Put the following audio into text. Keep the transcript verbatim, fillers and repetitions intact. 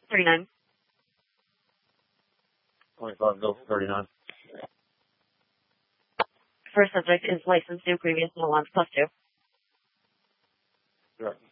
thirty-nine. twenty-five, go for thirty-nine. First subject is licensed, no previous, no allowance, plus two. Right.